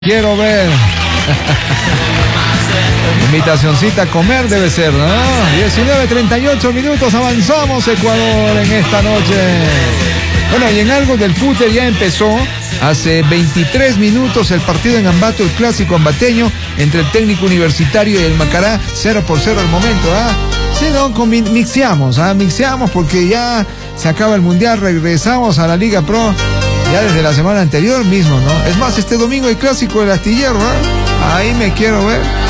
Quiero ver. Invitacioncita a comer debe ser, ¿no? 19:38 minutos, avanzamos Ecuador en esta noche. Bueno, y en algo del fútbol ya empezó. Hace 23 minutos el partido en Ambato, el clásico ambateño, entre el técnico universitario y el Macará, 0-0 al momento, ¿ah? Sí, no, mixeamos porque ya se acaba el mundial, regresamos a la Liga Pro. Ya desde la semana anterior mismo, ¿no? Es más, este domingo hay clásico del Astillero, ¿eh? Ahí me quiero ver.